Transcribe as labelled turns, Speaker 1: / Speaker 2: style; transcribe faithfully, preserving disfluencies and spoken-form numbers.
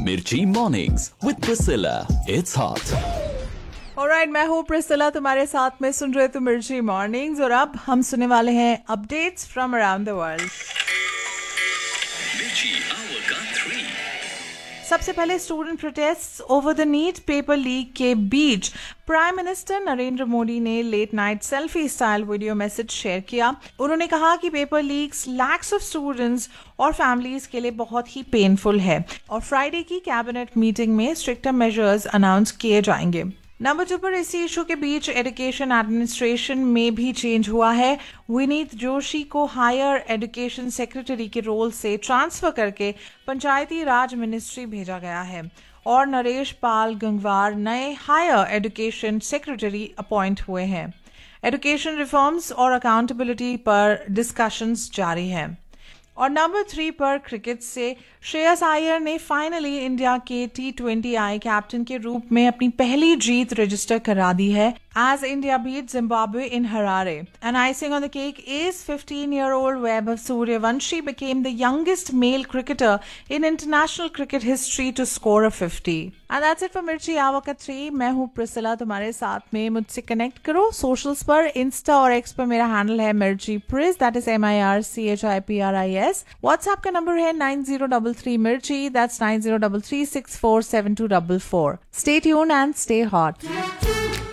Speaker 1: मिर्ची mornings with Priscilla, it's hot.
Speaker 2: Alright, मैं हूँ प्रिसिला, तुम्हारे साथ में सुन रहे तो मिर्ची मॉर्निंग्स, और अब हम सुनने वाले हैं updates from around the world. सबसे पहले student protest over the NEET paper leak के बीच प्राइम मिनिस्टर नरेंद्र मोदी ने late night selfie style video message share किया। उन्होंने कहा कि paper leaks lakhs of students और फैमिलीज के लिए बहुत ही पेनफुल है और फ्राइडे की कैबिनेट मीटिंग में स्ट्रिक्टर मेजर्स अनाउंस किए जाएंगे। नंबर टू पर इसी इशू के बीच एजुकेशन एडमिनिस्ट्रेशन में भी चेंज हुआ है। विनीत जोशी को हायर एजुकेशन सेक्रेटरी के रोल से ट्रांसफर करके पंचायती राज मिनिस्ट्री भेजा गया है और नरेश पाल गंगवार नए हायर एजुकेशन सेक्रेटरी अपॉइंट हुए हैं। एजुकेशन रिफॉर्म्स और अकाउंटेबिलिटी पर डिस्कशंस जारी हैं। और नंबर थ्री पर क्रिकेट से श्रेयस अय्यर ने फाइनली इंडिया के टी ट्वेंटी आई कैप्टन के रूप में अपनी पहली जीत रजिस्टर करा दी है as India beat Zimbabwe in Harare. And icing on the cake is fifteen-year-old Vaibhav Suryavanshi became the youngest male cricketer in international cricket history to score a fifty. And that's it for Mirchi Hour का three. मैं हूँ Priscilla, तुम्हारे साथ में। मुझसे connect करो socials पर, Insta और एक्स पर मेरा हैंडल है मिर्ची प्रिस, that is M I R C H I P R I S. WhatsApp का नंबर है नाइन जीरो डबल थ्री मिर्ची, that's nine zero double three six four seven to double four. Stay tuned and stay hot.